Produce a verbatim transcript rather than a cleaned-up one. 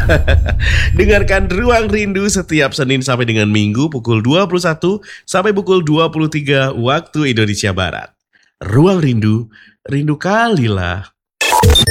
Dengarkan Ruang Rindu setiap Senin sampai dengan Minggu pukul dua puluh satu sampai pukul dua puluh tiga waktu Indonesia Barat. Ruang Rindu, rindu kalilah.